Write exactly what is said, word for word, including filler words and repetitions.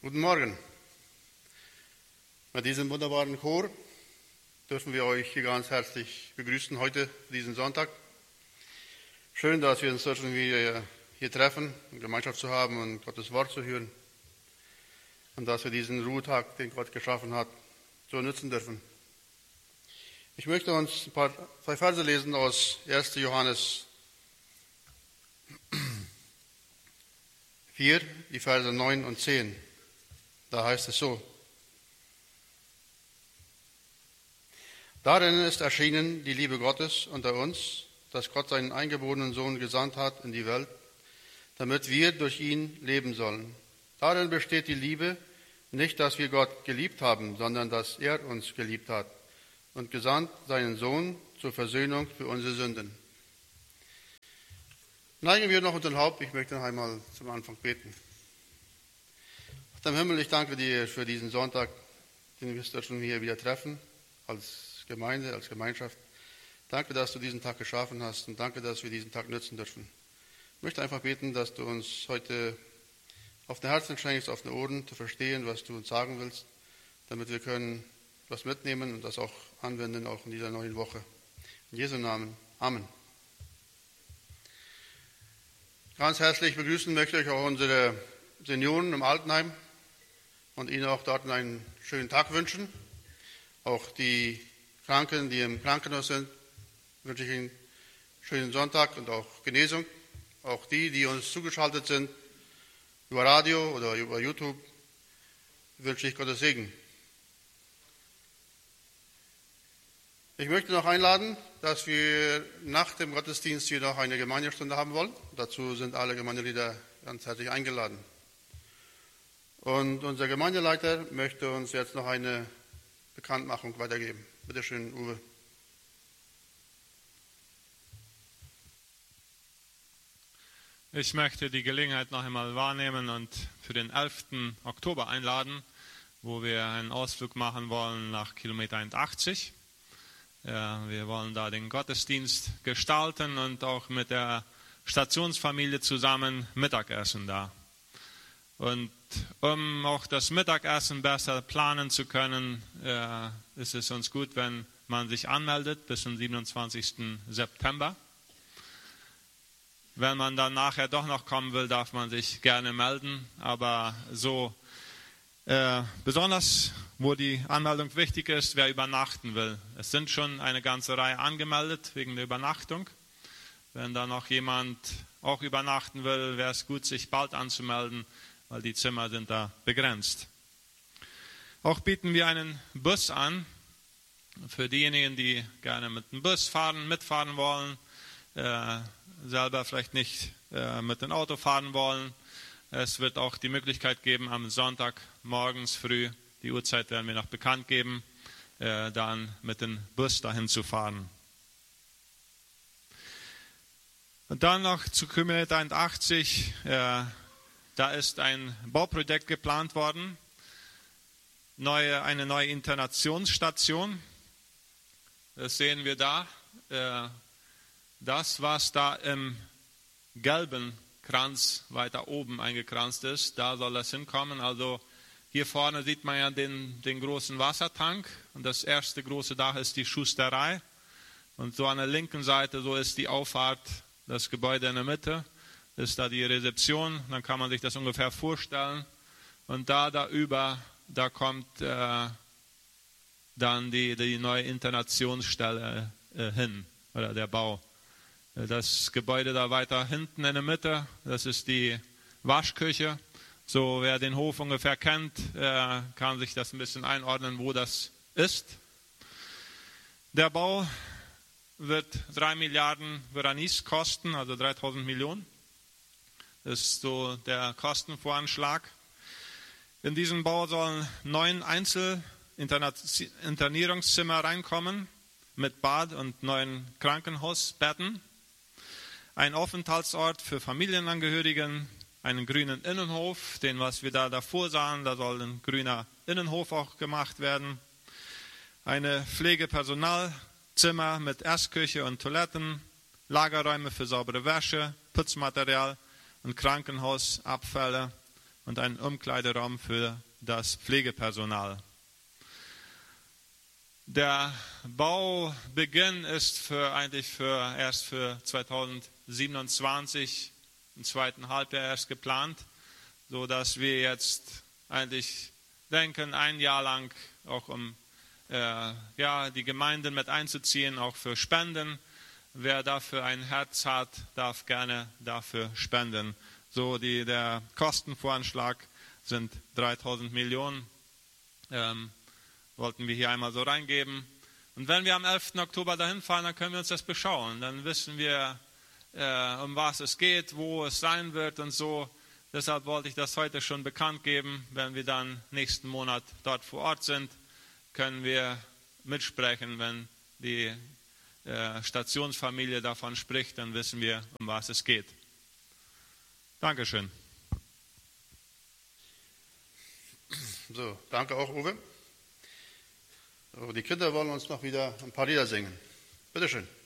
Guten Morgen. Mit diesem wunderbaren Chor dürfen wir euch hier ganz herzlich begrüßen heute, diesen Sonntag. Schön, dass wir uns dürfen wir hier treffen, um Gemeinschaft zu haben und Gottes Wort zu hören. Und dass wir diesen Ruhetag, den Gott geschaffen hat, so nutzen dürfen. Ich möchte uns ein paar, zwei Verse lesen aus erster Johannes vier, die Verse neun und zehn. Da heißt es so: Darin ist erschienen die Liebe Gottes unter uns, dass Gott seinen eingeborenen Sohn gesandt hat in die Welt, damit wir durch ihn leben sollen. Darin besteht die Liebe, nicht, dass wir Gott geliebt haben, sondern dass er uns geliebt hat und gesandt seinen Sohn zur Versöhnung für unsere Sünden. Neigen wir noch unser Haupt, ich möchte noch einmal zum Anfang beten. Vater im Himmel, ich danke dir für diesen Sonntag, den wir schon hier wieder treffen, als Gemeinde, als Gemeinschaft. Danke, dass du diesen Tag geschaffen hast und danke, dass wir diesen Tag nutzen dürfen. Ich möchte einfach beten, dass du uns heute auf den Herzen schenkst, auf den Ohren, zu verstehen, was du uns sagen willst, damit wir können was mitnehmen und das auch anwenden, auch in dieser neuen Woche. In Jesu Namen. Amen. Ganz herzlich begrüßen möchte ich auch unsere Senioren im Altenheim und Ihnen auch dort einen schönen Tag wünschen. Auch die Kranken, die im Krankenhaus sind, wünsche ich Ihnen einen schönen Sonntag und auch Genesung. Auch die, die uns zugeschaltet sind, über Radio oder über YouTube, wünsche ich Gottes Segen. Ich möchte noch einladen, dass wir nach dem Gottesdienst hier noch eine Gemeinderstunde haben wollen. Dazu sind alle Gemeindeglieder ganz herzlich eingeladen. Und unser Gemeindeleiter möchte uns jetzt noch eine Bekanntmachung weitergeben. Bitte schön, Uwe. Ich möchte die Gelegenheit noch einmal wahrnehmen und für den elften Oktober einladen, wo wir einen Ausflug machen wollen nach Kilometer einundachtzig. Ja, wir wollen da den Gottesdienst gestalten und auch mit der Stationsfamilie zusammen Mittagessen da. Und um auch das Mittagessen besser planen zu können, äh, ist es uns gut, wenn man sich anmeldet bis zum siebenundzwanzigsten September. Wenn man dann nachher doch noch kommen will, darf man sich gerne melden. Aber so äh, besonders, wo die Anmeldung wichtig ist, wer übernachten will. Es sind schon eine ganze Reihe angemeldet wegen der Übernachtung. Wenn da noch jemand auch übernachten will, wäre es gut, sich bald anzumelden, weil die Zimmer sind da begrenzt. Auch bieten wir einen Bus an für diejenigen, die gerne mit dem Bus fahren, mitfahren wollen, äh, selber vielleicht nicht äh, mit dem Auto fahren wollen. Es wird auch die Möglichkeit geben, am Sonntag morgens früh, die Uhrzeit werden wir noch bekannt geben, äh, dann mit dem Bus dahin zu fahren. Und dann noch zu Kilometer einundachtzig, äh, da ist ein Bauprojekt geplant worden, neue, eine neue Internationsstation. Das sehen wir da. Äh, das, was da im gelben Kranz weiter oben eingekranzt ist, da soll das hinkommen. Also hier vorne sieht man ja den, den großen Wassertank und das erste große Dach ist die Schusterei. Und so an der linken Seite, so ist die Auffahrt, das Gebäude in der Mitte, ist da die Rezeption, dann kann man sich das ungefähr vorstellen. Und da, da über, da kommt äh, dann die, die neue Internationsstelle äh, hin, oder der Bau. Das Gebäude da weiter hinten in der Mitte, das ist die Waschküche. So, wer den Hof ungefähr kennt, äh, kann sich das ein bisschen einordnen, wo das ist. Der Bau wird drei Milliarden Guaranis kosten, also dreitausend Millionen. Das ist so der Kostenvoranschlag. In diesen Bau sollen neun Einzel-Internierungszimmer reinkommen mit Bad und neuen Krankenhausbetten. Ein Aufenthaltsort für Familienangehörigen, einen grünen Innenhof, den was wir da davor sahen, da soll ein grüner Innenhof auch gemacht werden. Eine Pflegepersonalzimmer mit Essküche und Toiletten, Lagerräume für saubere Wäsche, Putzmaterial und Krankenhausabfälle und einen Umkleideraum für das Pflegepersonal. Der Baubeginn ist für, eigentlich für, erst für zweitausendsiebenundzwanzig, im zweiten Halbjahr erst geplant, sodass wir jetzt eigentlich denken, ein Jahr lang auch um äh, ja, die Gemeinden mit einzuziehen, auch für Spenden. Wer dafür ein Herz hat, darf gerne dafür spenden. So die, der Kostenvoranschlag sind dreitausend Millionen. Ähm, wollten wir hier einmal so reingeben. Und wenn wir am elften Oktober dahin fahren, dann können wir uns das beschauen. Dann wissen wir, äh, um was es geht, wo es sein wird und so. Deshalb wollte ich das heute schon bekannt geben. Wenn wir dann nächsten Monat dort vor Ort sind, können wir mitsprechen. Wenn die äh, Stationsfamilie davon spricht, dann wissen wir, um was es geht. Dankeschön. So, danke auch, Uwe. Die Kinder wollen uns noch wieder ein paar Lieder singen. Bitte schön.